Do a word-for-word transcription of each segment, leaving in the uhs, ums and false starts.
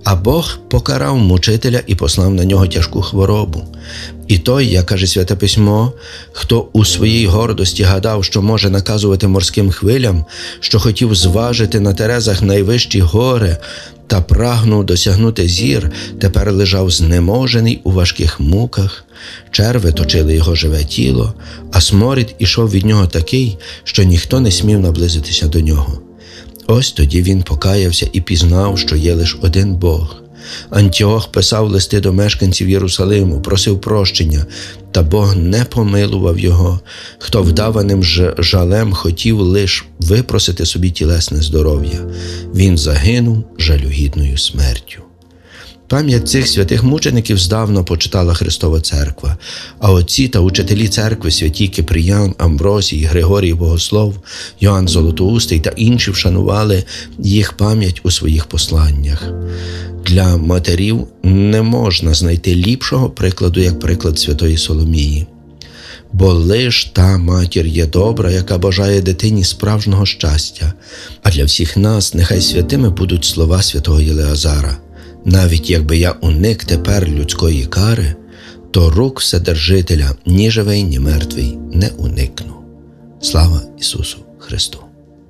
А Бог покарав мучителя і послав на нього тяжку хворобу. І той, як каже Святе Письмо, хто у своїй гордості гадав, що може наказувати морським хвилям, що хотів зважити на терезах найвищі гори та прагнув досягнути зір, тепер лежав знеможений у важких муках, черви точили його живе тіло, а сморід ішов від нього такий, що ніхто не смів наблизитися до нього. Ось тоді він покаявся і пізнав, що є лише один Бог. Антіох писав листи до мешканців Єрусалиму, просив прощення, та Бог не помилував його, хто вдаваним жалем хотів лиш випросити собі тілесне здоров'я. Він загинув жалюгідною смертю. Пам'ять цих святих мучеників здавна почитала Христова Церква, а отці та учителі церкви святі Кипріян, Амвросій, Григорій Богослов, Йоанн Золотоустий та інші вшанували їх пам'ять у своїх посланнях. Для матерів не можна знайти ліпшого прикладу, як приклад святої Соломії. Бо лиш та матір є добра, яка бажає дитині справжнього щастя. А для всіх нас нехай святими будуть слова святого Єлеазара. Навіть якби я уник тепер людської кари, то рук Вседержителя ні живий, ні мертвий не уникну. Слава Ісусу Христу!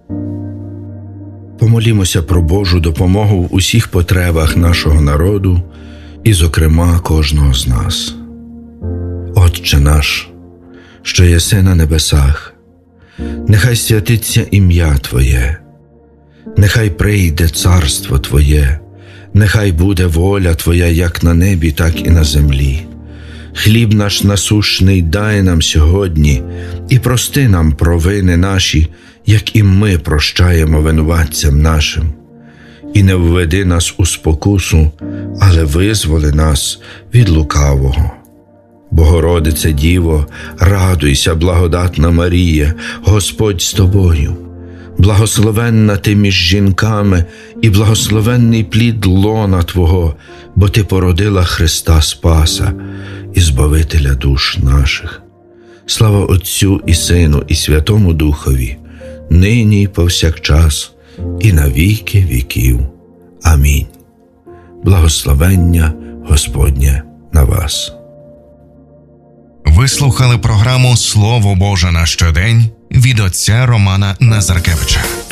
Помолімося про Божу допомогу в усіх потребах нашого народу і, зокрема, кожного з нас. Отче наш, що єси на небесах, нехай святиться ім'я Твоє, нехай прийде царство Твоє, нехай буде воля Твоя як на небі, так і на землі. Хліб наш насущний дай нам сьогодні і прости нам провини наші, як і ми прощаємо винуватцям нашим. І не введи нас у спокусу, але визволи нас від лукавого. Богородице Діво, радуйся, благодатна Марія, Господь з тобою. Благословенна ти між жінками і благословенний плід лона Твого, бо ти породила Христа Спаса і Збавителя душ наших. Слава Отцю і Сину і Святому Духові, нині і повсякчас, і на віки віків. Амінь. Благословення Господнє на вас. Ви слухали програму «Слово Боже на щодень» від отця Романа Назаркевича.